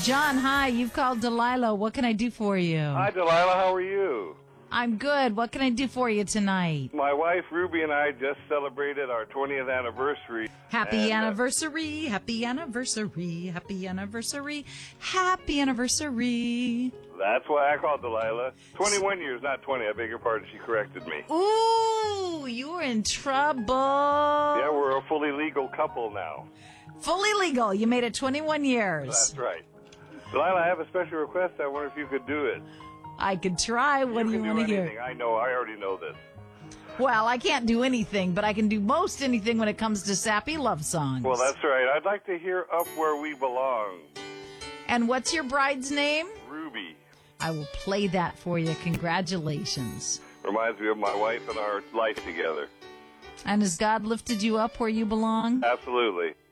John, hi. You've called Delilah. What can I do for you? Hi, Delilah. How are you? I'm good. What can I do for you tonight? My wife, Ruby, and I just celebrated our 20th anniversary. Happy anniversary. Happy anniversary. Happy anniversary. Happy anniversary. That's why I called Delilah. 21 years, not 20. I beg your pardon. She corrected me. Ooh, you're in trouble. Yeah, we're a fully legal couple now. Fully legal. You made it 21 years. That's right. Delilah, I have a special request. I wonder if you could do it. I could try. What do you want to hear? I know. I already know this. Well, I can't do anything, but I can do most anything when it comes to sappy love songs. Well, that's right. I'd like to hear Up Where We Belong. And what's your bride's name? Ruby. I will play that for you. Congratulations. Reminds me of my wife and our life together. And has God lifted you up where you belong? Absolutely.